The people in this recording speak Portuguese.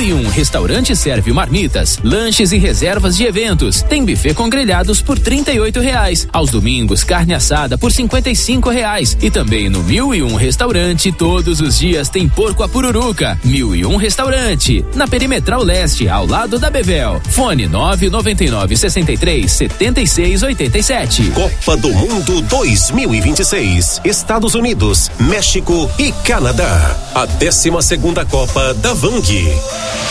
1001 Restaurante serve marmitas, lanches e reservas de eventos. Tem buffet com grelhados por R$38. Aos domingos, carne assada por R$55. E também no 1001 Restaurante, todos os dias tem porco à pururuca. 1001 Restaurante, na Perimetral Leste, ao lado da Bevel. Fone 999-63-7687. Copa do Mundo 2026. Estados Unidos, México e Canadá. A 12ª Copa da Vang.